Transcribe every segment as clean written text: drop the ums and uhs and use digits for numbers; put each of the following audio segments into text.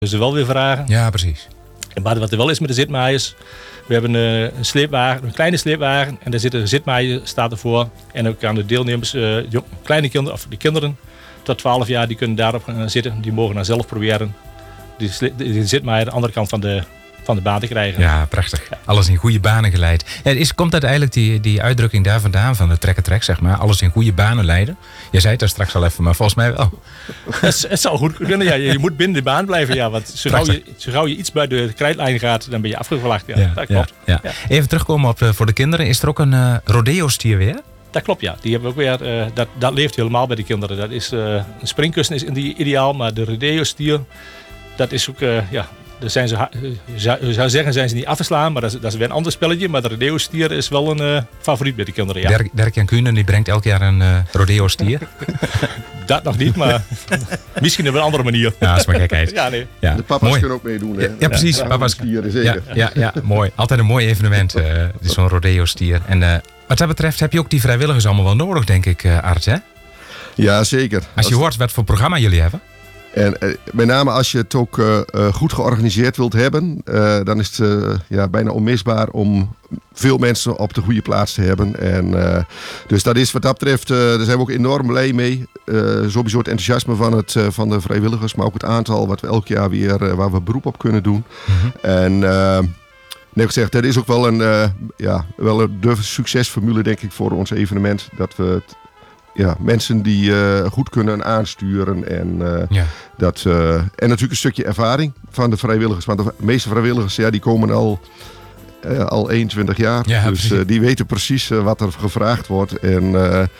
Dus wel weer vragen. Ja, precies. En wat er wel is met de zitmaaiers. We hebben een sleepwagen, een kleine sleepwagen. En daar zit een zitmaaier, staat ervoor. En ook aan de deelnemers, kleine kinderen, of de kinderen tot 12 jaar, die kunnen daarop gaan zitten. Die mogen dan zelf proberen die zitmaaier aan de andere kant van de baan te krijgen. Ja, prachtig. Alles in goede banen geleid. Komt dat eigenlijk die uitdrukking daar vandaan van de trekken-trek, zeg maar? Alles in goede banen leiden? Je zei het daar straks al even, maar volgens mij wel. Het zou goed kunnen, ja. Je moet binnen de baan blijven, ja. Want zo gauw je iets bij de krijtlijn gaat, dan ben je afgevlacht. Ja, dat klopt. Ja. Ja. Even terugkomen voor de kinderen. Is er ook een rodeo-stier weer? Dat klopt, ja. Die hebben we ook weer. Dat leeft helemaal bij de kinderen. Dat is, een springkussen is ideaal, maar de rodeo-stier, dat is ook, daar zijn zou zeggen, zijn ze niet af te slaan, maar dat is weer een ander spelletje. Maar de rodeo-stier is wel een favoriet bij de kinderen, ja. Dirk-Jan Kuhnen, die brengt elk jaar een rodeo-stier. Dat nog niet, maar misschien op een andere manier. Ja, dat is maar gekheid. Ja, nee. Ja. De papa's kunnen ook meedoen, hè? Ja, precies. Papa's. Stieren, zeker. Ja, mooi. Altijd een mooi evenement, zo'n rodeo-stier. En wat dat betreft heb je ook die vrijwilligers allemaal wel nodig, denk ik, Art, hè? Ja, zeker. Als je hoort wat voor programma jullie hebben. En met name als je het ook goed georganiseerd wilt hebben, dan is het bijna onmisbaar om veel mensen op de goede plaats te hebben. En, dus dat is wat dat betreft, daar zijn we ook enorm blij mee. Sowieso het enthousiasme van de vrijwilligers, maar ook het aantal wat we elk jaar weer waar we beroep op kunnen doen. Mm-hmm. En net gezegd, dat is ook wel de succesformule, denk ik, voor ons evenement. Dat we mensen die goed kunnen aansturen en en natuurlijk een stukje ervaring van de vrijwilligers. Want de meeste vrijwilligers die komen al 21 jaar. Ja, dus die weten precies wat er gevraagd wordt. En,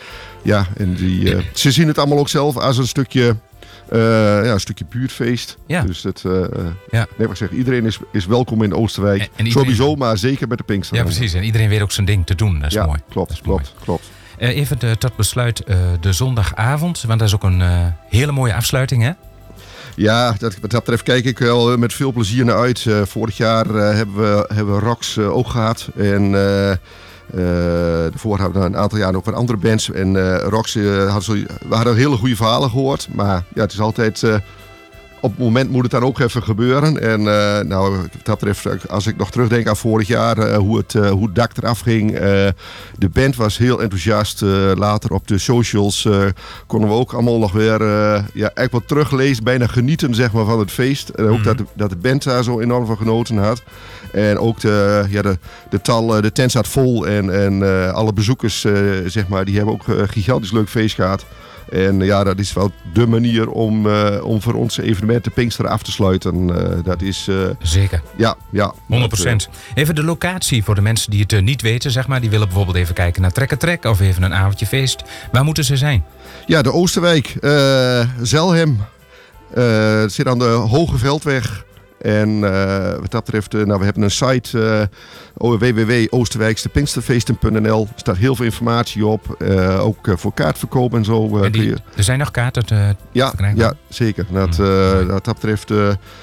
ze zien het allemaal ook zelf als een stukje buurtfeest. Ja. Dus iedereen is welkom in Oosterwijk. En sowieso, maar zeker met de Pinkster. Ja, precies. En iedereen weet ook zijn ding te doen. Dat is mooi. Klopt. Even tot besluit de zondagavond, want dat is ook een hele mooie afsluiting, hè? Ja, wat dat betreft kijk ik wel met veel plezier naar uit. Vorig jaar hebben we Rox ook gehad. En daarvoor hadden we een aantal jaar ook wat andere bands. En Rox, we hadden hele goede verhalen gehoord. Maar ja, het is altijd... op het moment moet het dan ook even gebeuren. En dat betreft, als ik nog terugdenk aan vorig jaar, hoe het dak eraf ging. De band was heel enthousiast. Later op de socials konden we ook allemaal nog weer eigenlijk wat teruglezen. Bijna genieten, zeg maar, van het feest. En ook dat de band daar zo enorm van genoten had. En ook de tent zat vol. En alle bezoekers, zeg maar, die hebben ook een gigantisch leuk feest gehad. En dat is wel de manier om voor ons evenement de Pinksteren af te sluiten. Dat is... Zeker. Ja. 100%. Even de locatie voor de mensen die het niet weten, zeg maar. Die willen bijvoorbeeld even kijken naar Trekken-Trek of even een avondje feest. Waar moeten ze zijn? Ja, de Oosterwijk. Zelhem. Het zit aan de Hoge Veldweg. En wat dat betreft, we hebben een site, www.oosterwijkstepinksterfeesten.nl. Er staat heel veel informatie op, ook voor kaartverkoop en zo. Er zijn nog kaarten te krijgen? Ja, zeker. Wat dat betreft,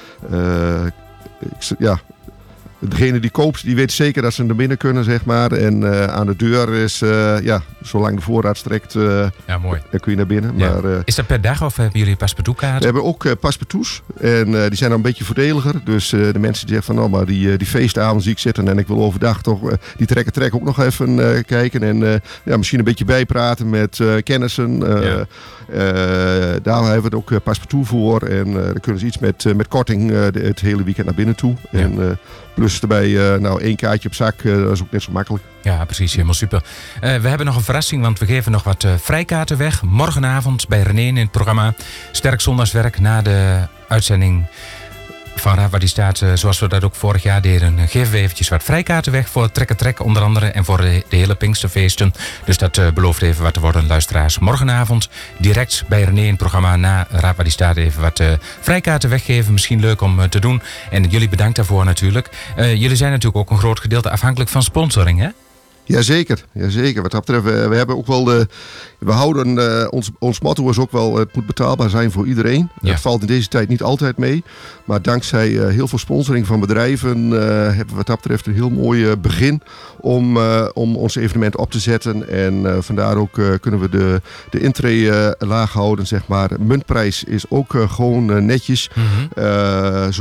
degene die koopt, die weet zeker dat ze naar binnen kunnen, zeg maar. En aan de deur is, zolang de voorraad strekt, mooi. Dan kun je naar binnen. Ja. Maar, is dat per dag of hebben jullie paspartoutkaarten? We hebben ook paspartouts. En die zijn dan een beetje voordeliger. Dus de mensen die zeggen van, die feestavond zie ik zitten en ik wil overdag toch die trekken ook nog even kijken. En misschien een beetje bijpraten met kennissen. Daar hebben we het ook paspartout voor. En dan kunnen ze iets met korting het hele weekend naar binnen toe. Ja. En plus erbij 1 kaartje op zak, dat is ook net zo makkelijk. Ja, precies. Helemaal super. We hebben nog een verrassing, want we geven nog wat vrijkaarten weg. Morgenavond bij René in het programma Sterk Zondagswerk na de uitzending van Raad waar die staat, zoals we dat ook vorig jaar deden, geven we eventjes wat vrijkaarten weg voor Trekken-Trek onder andere en voor de hele Pinksterfeesten. Dus dat belooft even wat te worden, luisteraars. Morgenavond direct bij René in het programma na Raad waar die staat even wat vrijkaarten weggeven. Misschien leuk om te doen. En jullie bedankt daarvoor natuurlijk. Jullie zijn natuurlijk ook een groot gedeelte afhankelijk van sponsoring, hè? Jazeker. Wat dat betreft, we hebben ook wel we houden ons motto is ook wel: het moet betaalbaar zijn voor iedereen. Ja. Dat valt in deze tijd niet altijd mee, maar dankzij heel veel sponsoring van bedrijven hebben we wat dat betreft een heel mooi begin om ons evenement op te zetten. En vandaar ook kunnen we de intree laag houden, zeg maar. Muntprijs is ook gewoon netjes.